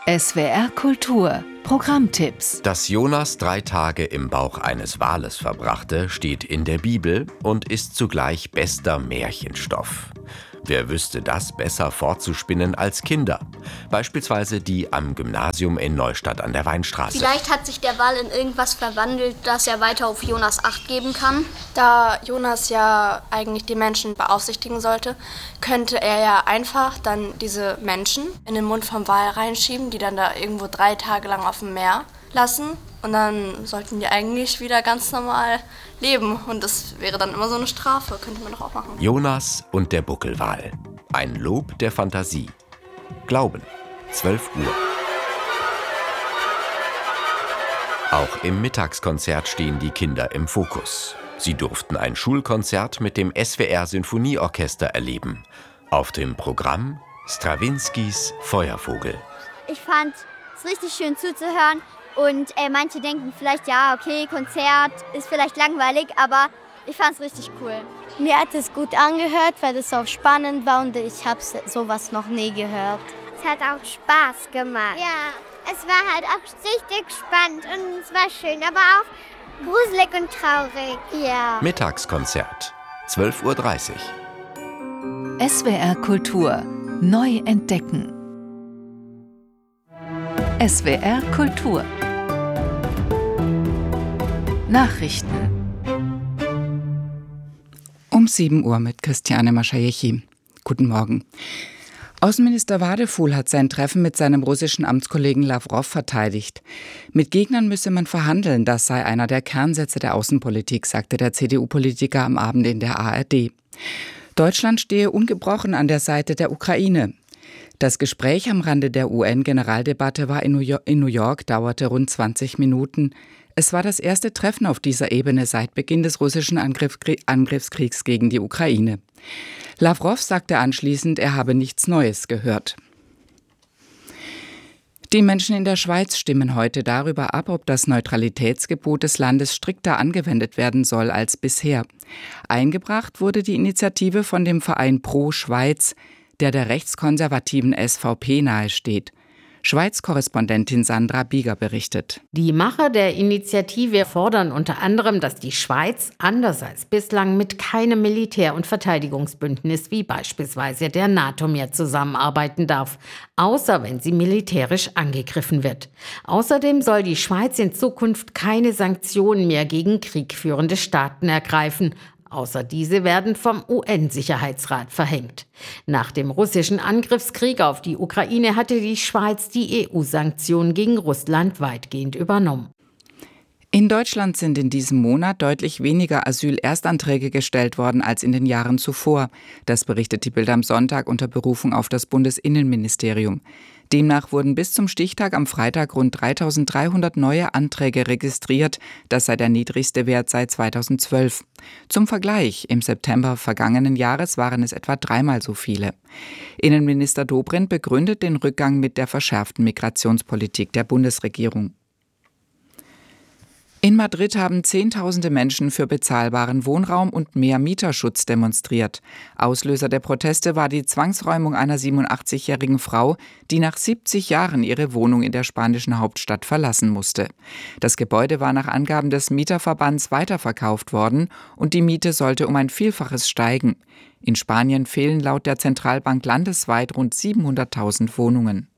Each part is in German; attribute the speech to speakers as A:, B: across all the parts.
A: SWR Kultur Programmtipps.
B: Dass Jonas 3 Tage im Bauch eines Wales verbrachte, steht in der Bibel und ist zugleich bester Märchenstoff. Wer wüsste das besser fortzuspinnen als Kinder? Beispielsweise die am Gymnasium in Neustadt an der Weinstraße.
C: Vielleicht hat sich der Wal in irgendwas verwandelt, dass er weiter auf Jonas Acht geben kann.
D: Da Jonas ja eigentlich die Menschen beaufsichtigen sollte, könnte er ja einfach dann diese Menschen in den Mund vom Wal reinschieben, die dann da irgendwo 3 Tage lang auf dem Meer lassen. Und dann sollten die eigentlich wieder ganz normal leben. Und das wäre dann immer so eine Strafe, könnte man doch auch machen.
B: Jonas und der Buckelwal. Ein Lob der Fantasie. Glauben, 12 Uhr. Auch im Mittagskonzert stehen die Kinder im Fokus. Sie durften ein Schulkonzert mit dem SWR Sinfonieorchester erleben. Auf dem Programm Strawinskys Feuervogel.
E: Ich fand es richtig schön zuzuhören. Und manche denken vielleicht, ja, okay, Konzert ist vielleicht langweilig, aber ich fand es richtig cool.
F: Mir hat es gut angehört, weil es auch spannend war und ich habe sowas noch nie gehört.
E: Es hat auch Spaß gemacht. Ja, es war halt auch richtig spannend und es war schön, aber auch gruselig und traurig. Ja.
B: Mittagskonzert, 12:30 Uhr.
A: SWR Kultur neu entdecken. SWR Kultur Nachrichten.
G: Um 7 Uhr mit Christiane Maschajechi. Guten Morgen. Außenminister Wadefuhl hat sein Treffen mit seinem russischen Amtskollegen Lawrow verteidigt. Mit Gegnern müsse man verhandeln, das sei einer der Kernsätze der Außenpolitik, sagte der CDU-Politiker am Abend in der ARD. Deutschland stehe ungebrochen an der Seite der Ukraine. Das Gespräch am Rande der UN-Generaldebatte war in New York, dauerte rund 20 Minuten. Es war das erste Treffen auf dieser Ebene seit Beginn des russischen Angriffskriegs gegen die Ukraine. Lawrow sagte anschließend, er habe nichts Neues gehört. Die Menschen in der Schweiz stimmen heute darüber ab, ob das Neutralitätsgebot des Landes strikter angewendet werden soll als bisher. Eingebracht wurde die Initiative von dem Verein Pro Schweiz, der rechtskonservativen SVP nahesteht. Schweiz-Korrespondentin Sandra Bieger berichtet.
H: Die Macher der Initiative fordern unter anderem, dass die Schweiz, anders als bislang, mit keinem Militär- und Verteidigungsbündnis wie beispielsweise der NATO mehr zusammenarbeiten darf, außer wenn sie militärisch angegriffen wird. Außerdem soll die Schweiz in Zukunft keine Sanktionen mehr gegen kriegführende Staaten ergreifen, außer diese werden vom UN-Sicherheitsrat verhängt. Nach dem russischen Angriffskrieg auf die Ukraine hatte die Schweiz die EU-Sanktionen gegen Russland weitgehend übernommen.
G: In Deutschland sind in diesem Monat deutlich weniger Asylerstanträge gestellt worden als in den Jahren zuvor. Das berichtet die Bild am Sonntag unter Berufung auf das Bundesinnenministerium. Demnach wurden bis zum Stichtag am Freitag rund 3.300 neue Anträge registriert. Das sei der niedrigste Wert seit 2012. Zum Vergleich, im September vergangenen Jahres waren es etwa 3-mal so viele. Innenminister Dobrindt begründet den Rückgang mit der verschärften Migrationspolitik der Bundesregierung. In Madrid haben Zehntausende Menschen für bezahlbaren Wohnraum und mehr Mieterschutz demonstriert. Auslöser der Proteste war die Zwangsräumung einer 87-jährigen Frau, die nach 70 Jahren ihre Wohnung in der spanischen Hauptstadt verlassen musste. Das Gebäude war nach Angaben des Mieterverbands weiterverkauft worden und die Miete sollte um ein Vielfaches steigen. In Spanien fehlen laut der Zentralbank landesweit rund 700.000 Wohnungen.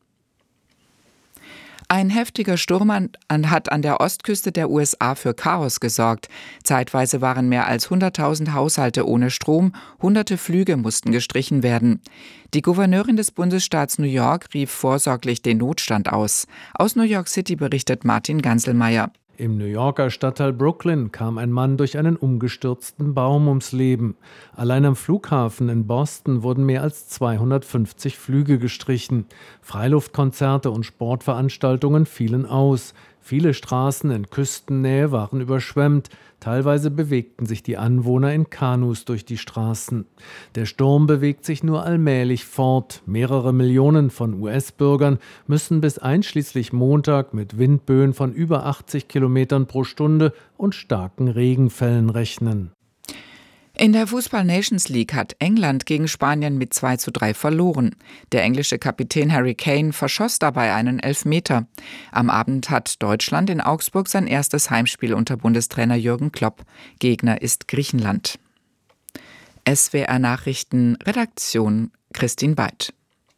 G: Ein heftiger Sturm hat an der Ostküste der USA für Chaos gesorgt. Zeitweise waren mehr als 100.000 Haushalte ohne Strom, hunderte Flüge mussten gestrichen werden. Die Gouverneurin des Bundesstaats New York rief vorsorglich den Notstand aus. Aus New York City berichtet Martin Ganselmeier.
I: Im New Yorker Stadtteil Brooklyn kam ein Mann durch einen umgestürzten Baum ums Leben. Allein am Flughafen in Boston wurden mehr als 250 Flüge gestrichen. Freiluftkonzerte und Sportveranstaltungen fielen aus. Viele Straßen in Küstennähe waren überschwemmt. Teilweise bewegten sich die Anwohner in Kanus durch die Straßen. Der Sturm bewegt sich nur allmählich fort. Mehrere Millionen von US-Bürgern müssen bis einschließlich Montag mit Windböen von über 80 Kilometern pro Stunde und starken Regenfällen rechnen.
G: In der Fußball-Nations League hat England gegen Spanien mit 2:3 verloren. Der englische Kapitän Harry Kane verschoss dabei einen Elfmeter. Am Abend hat Deutschland in Augsburg sein erstes Heimspiel unter Bundestrainer Jürgen Klopp. Gegner ist Griechenland. SWR Nachrichten, Redaktion Christine Beid.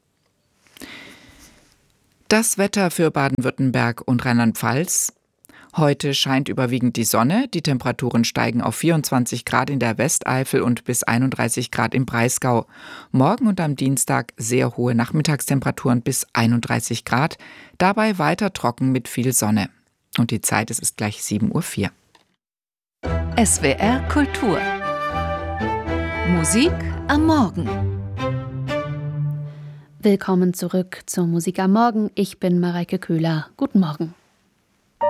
G: Das Wetter für Baden-Württemberg und Rheinland-Pfalz. Heute scheint überwiegend die Sonne. Die Temperaturen steigen auf 24 Grad in der Westeifel und bis 31 Grad im Breisgau. Morgen und am Dienstag sehr hohe Nachmittagstemperaturen bis 31 Grad. Dabei weiter trocken mit viel Sonne. Und die Zeit, es ist gleich 7:04 Uhr.
A: SWR Kultur. Musik am Morgen.
J: Willkommen zurück zur Musik am Morgen. Ich bin Mareike Köhler. Guten Morgen.